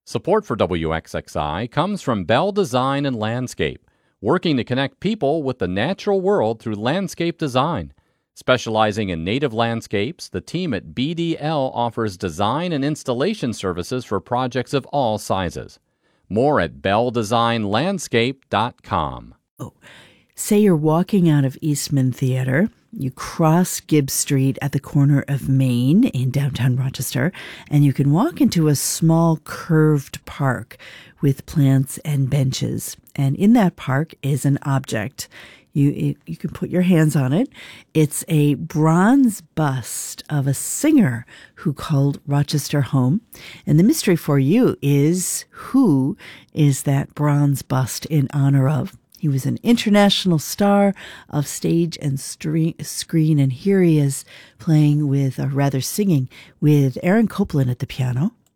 Support for WXXI comes from Bell Design and Landscape, working to connect people with the natural world through landscape design. Specializing in native landscapes, the team at BDL offers design and installation services for projects of all sizes. More at belldesignlandscape.com. Say you're walking out of Eastman Theater. You cross Gibbs Street at the corner of Main in downtown Rochester, and you can walk into a small curved park with plants and benches. And in that park is an object. You can put your hands on it. It's a bronze bust of a singer who called Rochester home. And the mystery for you is, who is that bronze bust in honor of? He was an international star of stage and screen, and here he is singing with Aaron Copland at the piano.